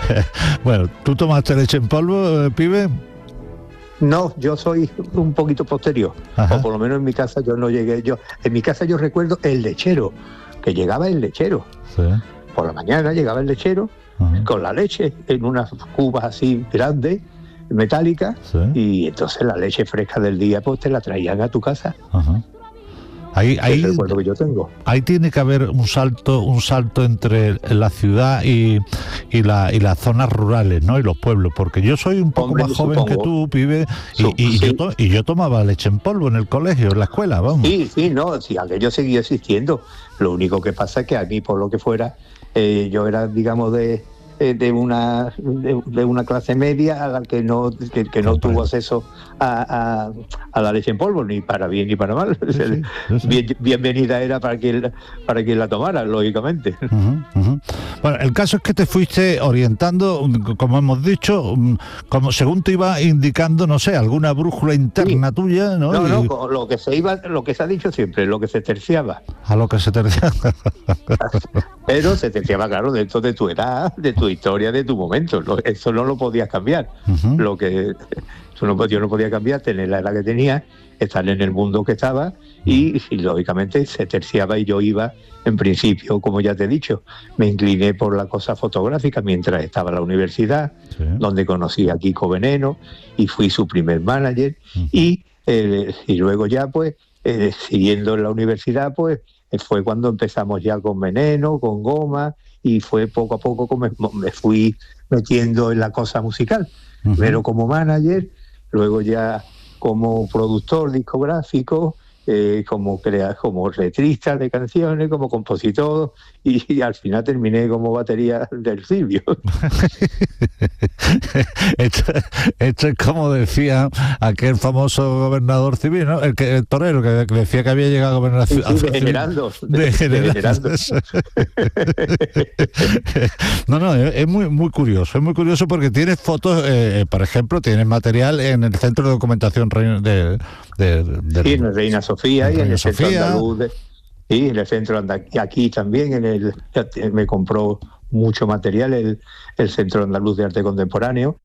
Bueno, ¿tú tomaste leche en polvo, pibe? No, yo soy un poquito posterior. Ajá. O por lo menos en mi casa yo no llegué. En mi casa yo recuerdo el lechero, que llegaba el lechero. Sí. Por la mañana llegaba el lechero con la leche en unas cubas así grandes, metálicas, Sí. y entonces la leche fresca del día pues te la traían a tu casa. Ajá. Es el recuerdo que yo tengo. Ahí tiene que haber un salto entre la ciudad y las zonas rurales, ¿no? Y los pueblos, porque yo soy un poco más joven que tú, pibe, y yo tomaba leche en polvo en el colegio, en la escuela, vamos. Sí, aquello seguía existiendo. Lo único que pasa es que a mí, por lo que fuera, yo era, digamos, de una clase media a la que no tuvo acceso a la leche en polvo, ni para bien ni para mal. Sí. Bienvenida era para quien la tomara, lógicamente. Bueno, el caso es que te fuiste orientando, como hemos dicho, como según te iba indicando, no sé, alguna brújula interna tuya, ¿no? No, lo que se ha dicho siempre, lo que se terciaba. A lo que se terciaba. Pero se terciaba, claro, dentro de tu edad, de tu historia, de tu momento. Eso no lo podías cambiar. Yo no podía cambiar, tener la edad que tenía, estar en el mundo que estaba y lógicamente se terciaba, y yo iba, en principio, como ya te he dicho, me incliné por la cosa fotográfica mientras estaba en la universidad, donde conocí a Kiko Veneno y fui su primer manager, y luego ya pues siguiendo en la universidad pues fue cuando empezamos ya con Veneno, con Goma, y fue poco a poco como me fui metiendo en la cosa musical. Primero como manager, luego ya como productor discográfico, como letrista de canciones, como compositor, y al final terminé como batería del Silvio. Esto es como decía aquel famoso gobernador civil, ¿no? El torero que decía que había llegado a gobernación. Sí, degenerando. No, es muy curioso, porque tienes fotos, por ejemplo, tienes material en el Centro de Documentación sí, en el Reina Sofía y en el Centro Andaluz. Sí, en el Centro Andaluz. Aquí también me compró mucho material el Centro Andaluz de Arte Contemporáneo,